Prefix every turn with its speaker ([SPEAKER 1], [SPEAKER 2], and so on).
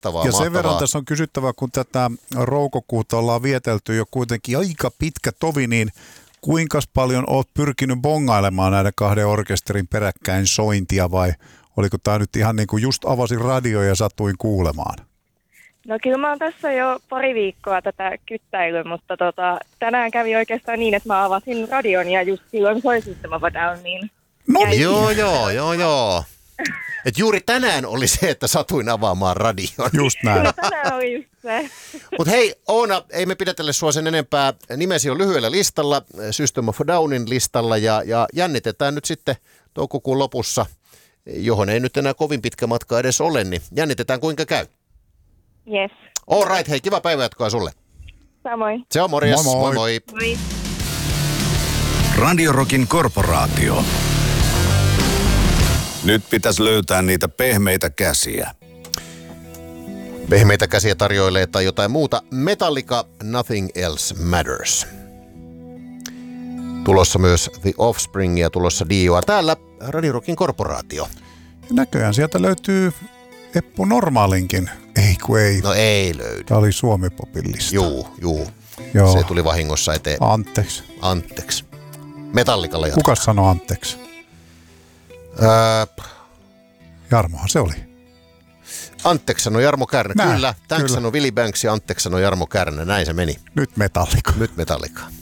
[SPEAKER 1] Ja sen verran tässä on kysyttävä, kun tätä roukokuuta ollaan vietelty jo kuitenkin aika pitkä tovi, niin kuinka paljon olet pyrkinyt bongailemaan näiden kahden orkesterin peräkkäin sointia vai oliko tämä nyt ihan niin kuin just avasin radio ja satuin kuulemaan?
[SPEAKER 2] No kyllä mä oon tässä jo pari viikkoa tätä kyttäillyt, mutta tänään kävi oikeastaan niin, että mä avasin radion ja just silloin soi System of a Down, niin...
[SPEAKER 1] No niin.
[SPEAKER 3] Joo. Et juuri tänään oli se, että satuin avaamaan radion.
[SPEAKER 1] Just näin.
[SPEAKER 2] No tänään oli just se.
[SPEAKER 3] Mut hei Oona, ei me pidätelle sua sen enempää. Nimesi on lyhyellä listalla, System of a Downin listalla ja jännitetään nyt sitten toukokuun lopussa, johon ei nyt enää kovin pitkä matka edes ole, niin jännitetään kuinka käy.
[SPEAKER 2] Yes.
[SPEAKER 3] All right, hei, kiva päivänjatkoa sulle.
[SPEAKER 2] Samoin.
[SPEAKER 3] Se on morjes,
[SPEAKER 1] moi.
[SPEAKER 2] Moi.
[SPEAKER 4] Radio Rockin korporaatio. Nyt pitäisi löytää niitä pehmeitä käsiä.
[SPEAKER 3] Pehmeitä käsiä tarjoilee tai jotain muuta. Metallica, Nothing Else Matters. Tulossa myös The Offspring ja tulossa Dioa. Täällä Radio Rockin korporaatio.
[SPEAKER 1] Ja näköjään sieltä löytyy Eppu Normaalinkin. Ei.
[SPEAKER 3] No ei löydy.
[SPEAKER 1] Tämä oli Suomi-popin lista.
[SPEAKER 3] Juu.
[SPEAKER 1] Joo.
[SPEAKER 3] Se tuli vahingossa eteen.
[SPEAKER 1] Anteeksi.
[SPEAKER 3] Metallicalla jatkaa.
[SPEAKER 1] Kuka sanoi anteeksi? Jarmohan se oli.
[SPEAKER 3] Anteeksi sanoi Jarmo Kärnä.
[SPEAKER 1] Näin,
[SPEAKER 3] Kyllä. Thanks
[SPEAKER 1] kyllä.
[SPEAKER 3] sanoi Willy Banks ja anteeksi sanoi Jarmo Kärnä. Näin se meni.
[SPEAKER 1] Nyt Metallica.
[SPEAKER 3] Nyt Metallica.